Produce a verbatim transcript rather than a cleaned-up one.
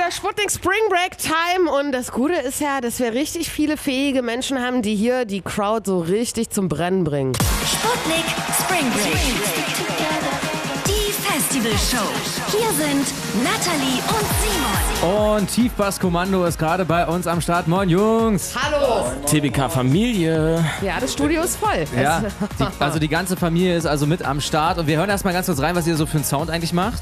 wieder Sputnik Spring Break Time und das Gute ist ja, dass wir richtig viele fähige Menschen haben, die hier die Crowd so richtig zum Brennen bringen. Sputnik Spring Break. Die Festivalshow. Hier sind Natalie und Simon. Und Tiefbasskommando ist gerade bei uns am Start. Moin Jungs. Hallo. T B K-Familie. Ja, das Studio ist voll. Ja, die, also die ganze Familie ist also mit am Start. Und wir hören erstmal ganz kurz rein, was ihr so für einen Sound eigentlich macht.